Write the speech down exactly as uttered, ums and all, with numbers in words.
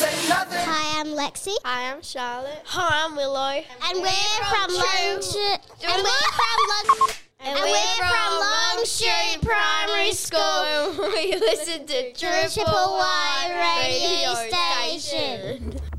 say nothing. Hi, I'm Lexi. Hi, I'm Charlotte. Hi, I'm Willow. And, and we're, we're from, from Long Street. And, and we're from Long And, and we're, we're from, from Long Street Primary School. We listen to Triple Triple Y Y radio Radio station. Station.